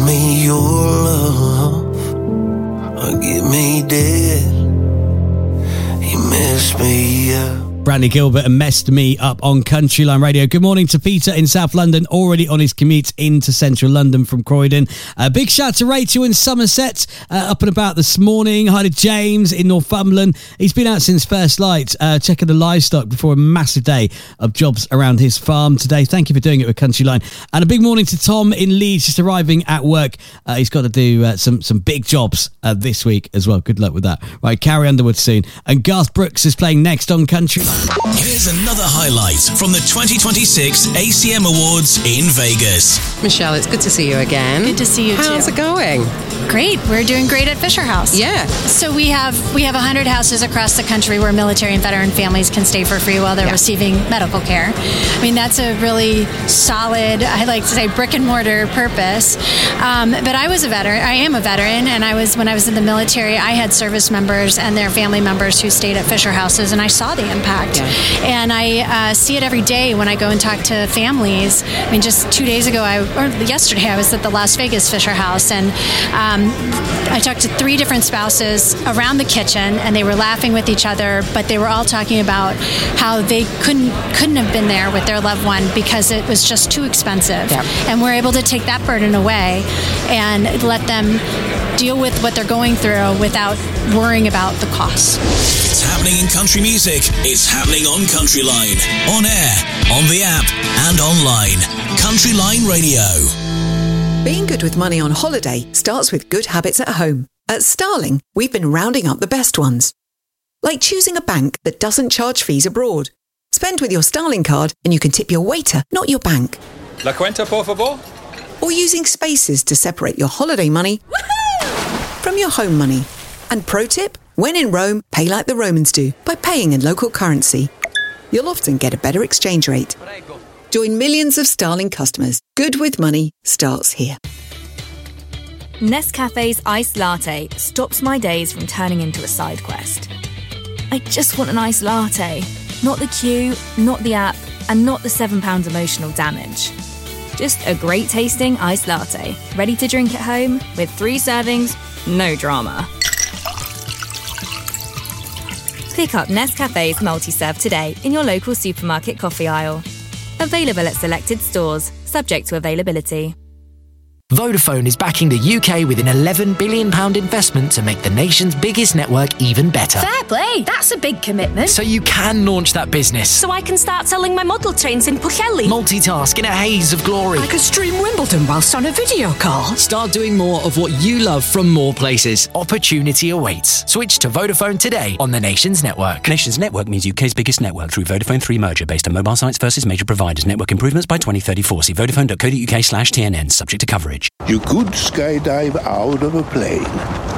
me your love, or give me dead. You messed me up. Brandy Gilbert and Messed Me Up on Countryline Radio. Good morning to Peter in South London, already on his commute into central London from Croydon. A big shout to Rachel in Somerset, up and about this morning. Hi to James in Northumberland. He's been out since first light, checking the livestock before a massive day of jobs around his farm today. Thank you for doing it with Countryline. And a big morning to Tom in Leeds, just arriving at work. He's got to do some big jobs this week as well. Good luck with that. Right, Carrie Underwood soon. And Garth Brooks is playing next on Countryline. Here's another highlight from the 2026 ACM Awards in Vegas. Michelle, it's good to see you again. Good to see you too. How's it going? Great. We're doing great at Fisher House. Yeah. So we have 100 houses across the country where military and veteran families can stay for free while they're receiving medical care. I mean, that's a really solid, I like to say, brick and mortar purpose. But I was a veteran. I am a veteran, and when I was in the military, I had service members and their family members who stayed at Fisher Houses, and I saw the impact. Yeah. And I see it every day when I go and talk to families. I mean, just 2 days ago, yesterday, I was at the Las Vegas Fisher House, and I talked to 3 different spouses around the kitchen, and they were laughing with each other, but they were all talking about how they couldn't have been there with their loved one because it was just too expensive. Yep. And we're able to take that burden away and let them deal with what they're going through without worrying about the costs. It's happening in country music. It's happening on Countryline. On air, on the app, and online. Countryline Radio. Being good with money on holiday starts with good habits at home. At Starling, we've been rounding up the best ones. Like choosing a bank that doesn't charge fees abroad. Spend with your Starling card and you can tip your waiter, not your bank. La cuenta, por favor? Or using spaces to separate your holiday money from your home money. And pro tip, when in Rome, pay like the Romans do, by paying in local currency. You'll often get a better exchange rate. Join millions of Starling customers. Good with money starts here. Nescafe's iced latte stops my days from turning into a side quest. I just want an iced latte. Not the queue, not the app, and not the £7 emotional damage. Just a great tasting iced latte, ready to drink at home with 3 servings, no drama. Pick up Nescafe's multi-serve today in your local supermarket coffee aisle. Available at selected stores, subject to availability. Vodafone is backing the UK with an £11 billion investment to make the nation's biggest network even better. Fair play, that's a big commitment. So you can launch that business. So I can start selling my model trains in Pwllheli. Multitask in a haze of glory. I could stream Wimbledon whilst on a video call. Start doing more of what you love from more places. Opportunity awaits. Switch to Vodafone today on the nation's network. Nation's network means UK's biggest network through Vodafone 3 merger based on mobile sites versus major providers. Network improvements by 2034. See vodafone.co.uk/TNN. Subject to coverage. You could skydive out of a plane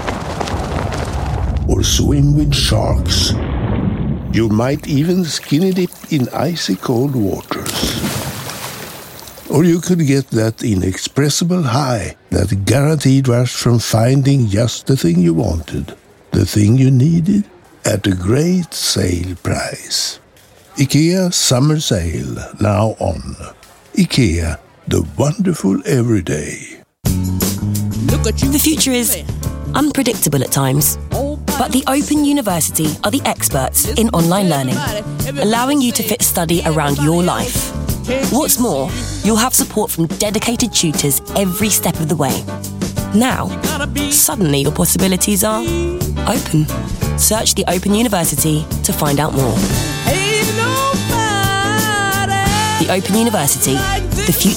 or swim with sharks. You might even skinny dip in icy cold waters. Or you could get that inexpressible high, that guaranteed rush from finding just the thing you wanted, the thing you needed, at a great sale price. IKEA Summer Sale, now on. IKEA, the wonderful everyday. The future is unpredictable at times, but the Open University are the experts in online learning, allowing you to fit study around your life. What's more, you'll have support from dedicated tutors every step of the way. Now, suddenly your possibilities are open. Search the Open University to find out more. The Open University, the future